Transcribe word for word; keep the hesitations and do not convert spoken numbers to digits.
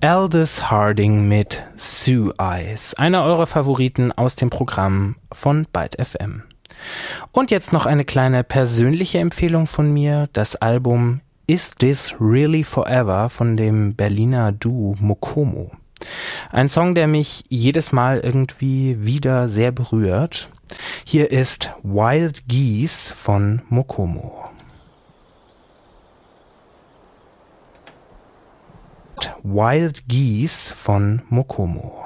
Aldous Harding mit Sue Eyes, einer eurer Favoriten aus dem Programm von Byte F M. Und jetzt noch eine kleine persönliche Empfehlung von mir, das Album Is This Really Forever von dem Berliner Duo Mokomo. Ein Song, der mich jedes Mal irgendwie wieder sehr berührt. Hier ist Wild Geese von Mokomo. Wild Geese von Mokomo.